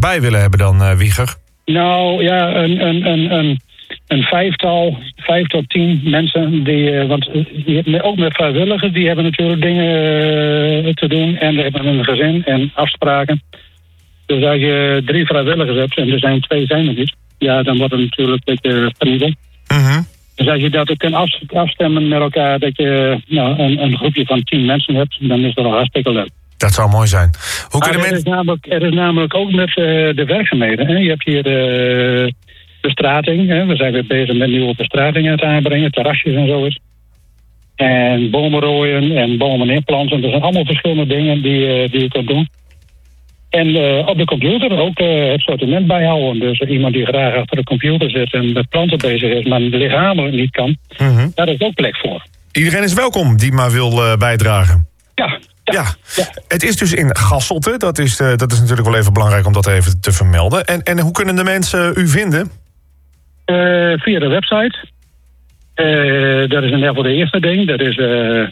erbij willen hebben dan, Wieger? Nou ja, een 5 tot 10 mensen. Want ook met vrijwilligers, die hebben natuurlijk dingen te doen. En die hebben een gezin en afspraken. Dus als je 3 vrijwilligers hebt en er zijn 2 zijn er niet. Ja, dan wordt het natuurlijk een beetje penibel. Mm-hmm. Dus als je dat kunt afstemmen met elkaar, dat je een groepje van 10 mensen hebt, dan is dat al hartstikke leuk. Dat zou mooi zijn. Er is namelijk ook met de werkzaamheden. Hè. Je hebt hier de bestrating. Hè. We zijn weer bezig met nieuwe bestratingen te aanbrengen, terrasjes en zo is. En bomen rooien en bomen inplanten. Er zijn allemaal verschillende dingen die je kunt doen. En op de computer ook het sortiment bijhouden. Dus iemand die graag achter de computer zit en met planten bezig is, maar lichamelijk niet kan, daar is ook plek voor. Iedereen is welkom die maar wil bijdragen. Ja. Het is dus in Gasselte. Dat is natuurlijk wel even belangrijk om dat even te vermelden. En hoe kunnen de mensen u vinden? Via de website. Dat is in ieder geval de eerste ding. Dat is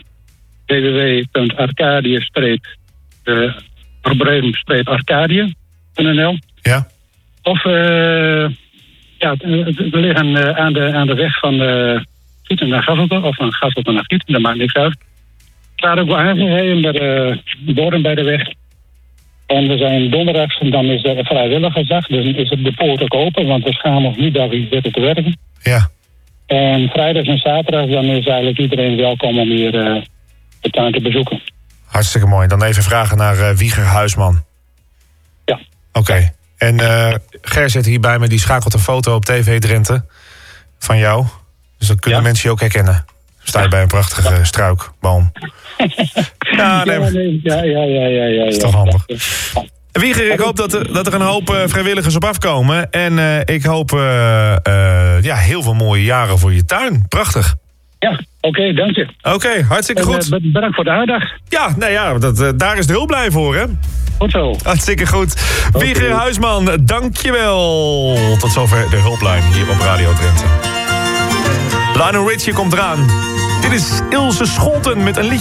www.arcadië-arcadië.nl. Ja. Of we liggen aan de weg van Gieten naar Gasselte of van Gasselte naar Gieten. Dat maakt niks uit. Staat ook wel aangegeven met borden bij de weg. En we zijn donderdags en dan is de vrijwilligersdag. Dus is het de poort ook open, want we gaan nog niet dat we zitten te werken. Ja. En vrijdag en zaterdag dan is eigenlijk iedereen welkom om hier de tuin te bezoeken. Hartstikke mooi. Dan even vragen naar Wieger Huisman. Ja. Oké. En Ger zit hier bij me, die schakelt een foto op TV Drenthe van jou. Dus dan kunnen mensen je ook herkennen. Sta je bij een prachtige struikboom. Ja. Is toch handig. Wieger, ik hoop dat er een hoop vrijwilligers op afkomen. En ik hoop heel veel mooie jaren voor je tuin. Prachtig. Ja, oké, dank je. Oké, hartstikke goed. Bedankt voor de aandacht. Ja, daar is de hulp blij voor, hè? Goed zo. Hartstikke goed. Okay. Wieger Huisman, dankjewel. Tot zover de hulplijn hier op Radio Drenthe. Lionel Richie komt eraan. Dit is Ilse Scholten met een liedje.